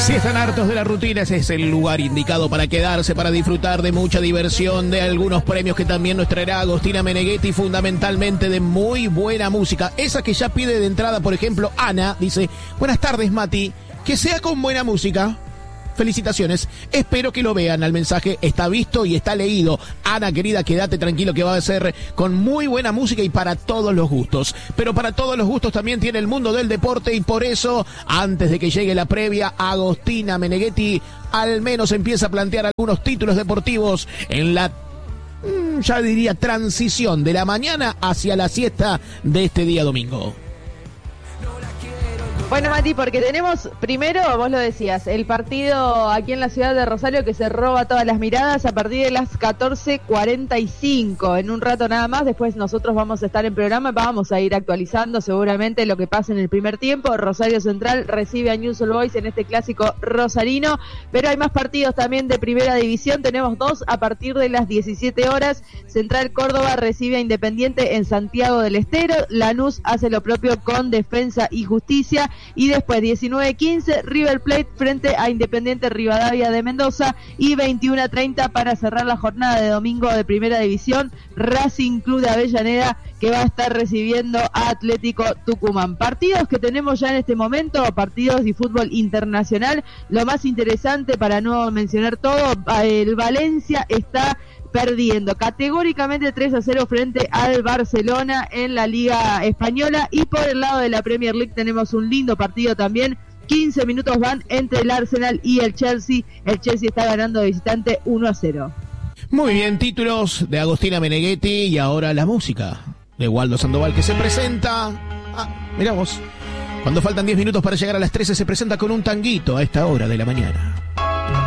Si están hartos de la rutina, ese es el lugar indicado para quedarse, para disfrutar de mucha diversión, de algunos premios que también nos traerá Agostina Meneghetti, fundamentalmente de muy buena música. Esa que ya pide de entrada, por ejemplo, Ana, dice: buenas tardes, Mati, que sea con buena música. Felicitaciones, espero que lo vean, el mensaje está visto y está leído. Ana, querida, quédate tranquilo que va a ser con muy buena música y para todos los gustos. Pero para todos los gustos también tiene el mundo del deporte y por eso, antes de que llegue la previa, Agostina Meneghetti al menos empieza a plantear algunos títulos deportivos en la, ya diría, transición de la mañana hacia la siesta de este día domingo. Bueno, Mati, porque tenemos, primero, vos lo decías, el partido aquí en la ciudad de Rosario que se roba todas las miradas a partir de las 14:45. En un rato nada más, después nosotros vamos a estar en programa, vamos a ir actualizando seguramente lo que pasa en el primer tiempo. Rosario Central recibe a Newell's Old Boys en este clásico rosarino, pero hay más partidos también de primera división, tenemos dos a partir de las 17 horas. Central Córdoba recibe a Independiente en Santiago del Estero, Lanús hace lo propio con Defensa y Justicia. Y después 19:15 River Plate frente a Independiente Rivadavia de Mendoza, y 21:30 para cerrar la jornada de domingo de primera división, Racing Club de Avellaneda, que va a estar recibiendo a Atlético Tucumán. Partidos que tenemos ya en este momento, partidos de fútbol internacional. Lo más interesante, para no mencionar todo, el Valencia está perdiendo categóricamente 3-0 frente al Barcelona en la Liga Española. Y por el lado de la Premier League tenemos un lindo partido también. 15 minutos van entre el Arsenal y el Chelsea. El Chelsea está ganando de visitante 1-0. Muy bien, títulos de Agostina Meneghetti y ahora la música de Waldo Sandoval que se presenta. Mirá vos, cuando faltan 10 minutos para llegar a las 13 se presenta con un tanguito a esta hora de la mañana.